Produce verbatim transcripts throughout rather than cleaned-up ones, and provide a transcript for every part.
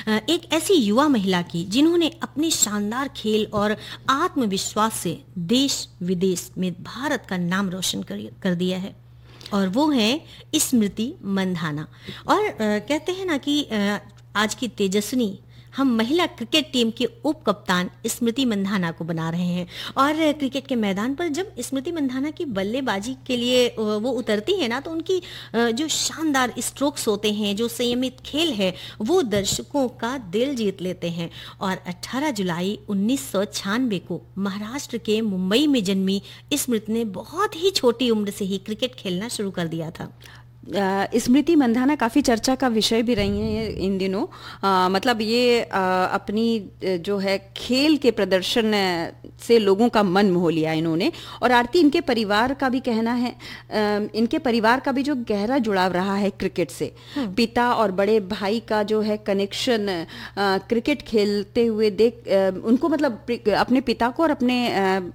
एक ऐसी युवा महिला की जिन्होंने अपने शानदार खेल और आत्मविश्वास से देश विदेश में भारत का नाम रोशन कर, कर दिया है, और वो है स्मृति मंधाना। और आ, कहते हैं ना कि आ, आज की तेजस्विनी हम महिला क्रिकेट टीम के उप कप्तान स्मृति मंधाना को बना रहे हैं। और क्रिकेट के मैदान पर जब स्मृति मंधाना की बल्लेबाजी के लिए वो उतरती है ना, तो उनकी जो शानदार स्ट्रोक्स होते हैं, जो संयमित खेल है, वो दर्शकों का दिल जीत लेते हैं। और अठारह जुलाई उन्नीस सौ छियानवे को महाराष्ट्र के मुंबई में जन्मी स्मृति ने बहुत ही छोटी उम्र से ही क्रिकेट खेलना शुरू कर दिया था। स्मृति मंधाना काफ़ी चर्चा का विषय भी रही हैं इन दिनों। आ, मतलब ये आ, अपनी जो है खेल के प्रदर्शन से लोगों का मन मोह लिया इन्होंने। और आरती, इनके परिवार का भी कहना है, आ, इनके परिवार का भी जो गहरा जुड़ाव रहा है क्रिकेट से, पिता और बड़े भाई का जो है कनेक्शन, आ, क्रिकेट खेलते हुए देख आ, उनको मतलब अपने पिता को और अपने आ, आ,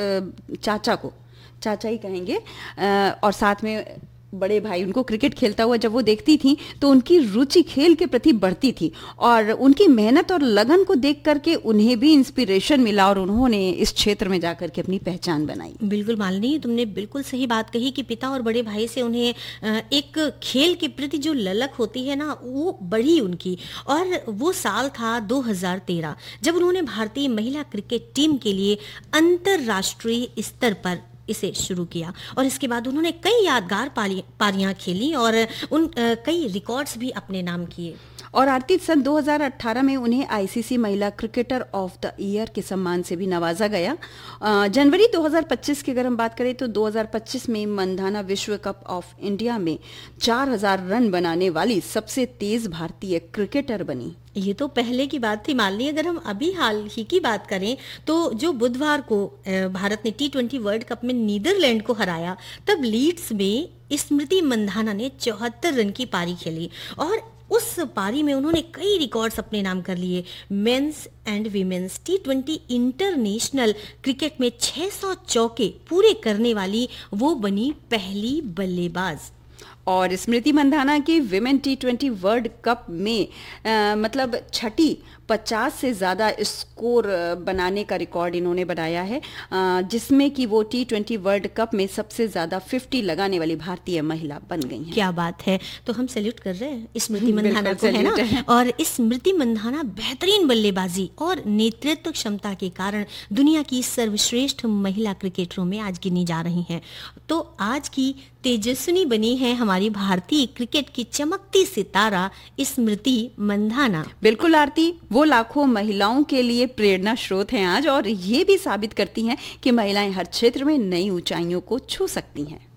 चाचा को, चाचा ही कहेंगे, आ, और साथ में बड़े भाई, उनको क्रिकेट खेलता हुआ जब वो देखती थी तो उनकी रुचि खेल के प्रति बढ़ती थी, और उनकी मेहनत और लगन को देख करके उन्हें भी इंस्पिरेशन मिला और उन्होंने इस क्षेत्र में जाकर के अपनी पहचान बनाई। बिल्कुल मालिनी, तुमने बिल्कुल सही बात कही कि पिता और बड़े भाई से उन्हें एक खेल के प्रति जो ललक होती है ना, वो बढ़ी उनकी। और वो साल था दो हज़ार तेरह जब उन्होंने भारतीय महिला क्रिकेट टीम के लिए अंतर्राष्ट्रीय स्तर पर इसे शुरू किया। और इसके बाद उन्होंने कई यादगार पारियां खेली और उन आ, कई रिकॉर्ड्स भी अपने नाम किए। और आरती, सन दो हज़ार अठारह में उन्हें आईसीसी महिला क्रिकेटर ऑफ द ईयर के सम्मान से भी नवाजा गया। जनवरी दो हज़ार पच्चीस की अगर हम बात करें तो दो हज़ार पच्चीस में मंधाना विश्व कप ऑफ इंडिया में चार हज़ार रन बनाने वाली सबसे तेज भारतीय क्रिकेटर बनी। ये तो पहले की बात थी मालिनी। अगर हम अभी हाल ही की बात करें तो जो बुधवार को भारत ने टी ट्वेंटी वर्ल्ड कप में नीदरलैंड को हराया, तब लीड्स में स्मृति मंधाना ने चौहत्तर रन की पारी खेली और उस पारी में उन्होंने कई रिकॉर्ड्स अपने नाम कर लिए। Mains and women's T twenty international cricket में छह सौ चौके पूरे करने वाली वो बनी पहली बल्लेबाज। और स्मृति मंधाना की women T twenty world cup में आ, मतलब छठी पचास से ज़्यादा स्कोर बनाने का रिकॉर्ड इन्होंने बनाया है, आ, जिसमें कि वो टी ट्वेंटी वर्ल्ड कप में सबसे ज़्यादा पचास लगाने वाली भारतीय महिला बन गई हैं। क्या बात है। तो हम सैल्यूट कर रहे हैं स्मृति मंधाना को, है ना। और स्मृति मंधाना बेहतरीन बल्लेबाजी और नेतृत्व क्षमता के कारण दुनिया की सर्वश्रेष्ठ महिला क्रिकेटरों में आज गिनी जा रही हैं। तो आज की तेजस्विनी बनी है हमारी भारतीय क्रिकेट की चमकती सितारा स्मृति मंधाना। बिल्कुल आरती, वो लाखों महिलाओं के लिए प्रेरणा स्रोत हैं आज, और ये भी साबित करती हैं कि महिलाएं हर क्षेत्र में नई ऊंचाइयों को छू सकती हैं।